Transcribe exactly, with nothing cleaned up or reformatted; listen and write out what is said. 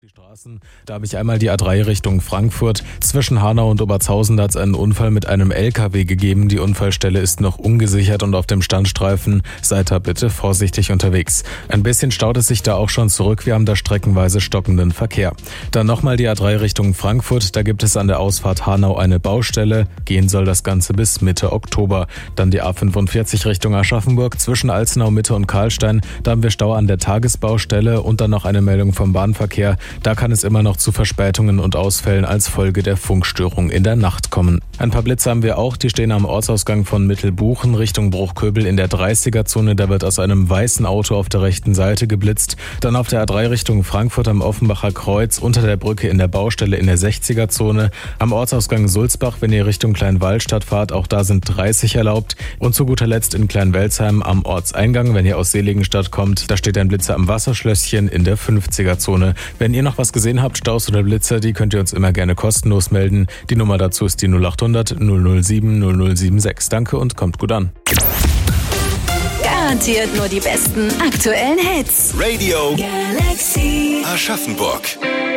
Die Straßen, da habe ich einmal die A drei Richtung Frankfurt. Zwischen Hanau und Obertshausen hat es einen Unfall mit einem L K W gegeben. Die Unfallstelle ist noch ungesichert und auf dem Standstreifen seid da bitte vorsichtig unterwegs. Ein bisschen staut es sich da auch schon zurück. Wir haben da streckenweise stockenden Verkehr. Dann nochmal die A drei Richtung Frankfurt. Da gibt es an der Ausfahrt Hanau eine Baustelle. Gehen soll das Ganze bis Mitte Oktober. Dann die A fünfundvierzig Richtung Aschaffenburg. Zwischen Alzenau Mitte und Karlstein. Da haben wir Stau an der Tagesbaustelle und dann noch eine Meldung vom Bahnverkehr. Da kann es immer noch zu Verspätungen und Ausfällen als Folge der Funkstörung in der Nacht kommen. Ein paar Blitze haben wir auch, die stehen am Ortsausgang von Mittelbuchen Richtung Bruchköbel in der dreißiger-Zone. Da wird aus einem weißen Auto auf der rechten Seite geblitzt. Dann auf der A drei Richtung Frankfurt am Offenbacher Kreuz unter der Brücke in der Baustelle in der sechziger-Zone. Am Ortsausgang Sulzbach, wenn ihr Richtung Kleinwallstadt fahrt, auch da sind dreißig erlaubt. Und zu guter Letzt in Kleinwelsheim am Ortseingang, wenn ihr aus Seligenstadt kommt, da steht ein Blitzer am Wasserschlösschen in der fünfziger-Zone. Wenn ihr noch was gesehen habt, Staus oder Blitzer, die könnt ihr uns immer gerne kostenlos melden. Die Nummer dazu ist die null acht hundert null null sieben null null sieben sechs. Danke und kommt gut an. Garantiert nur die besten aktuellen Hits. Radio Galaxy Aschaffenburg.